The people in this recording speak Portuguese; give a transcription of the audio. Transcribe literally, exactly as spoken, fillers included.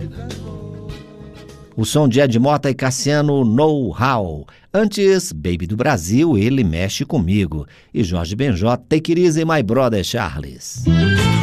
O som de Ed Mota e Cassiano, Know How. Antes, Baby do Brasil, Ele Mexe Comigo. E Jorge Benjó, Take It Easy, My Brother Charles.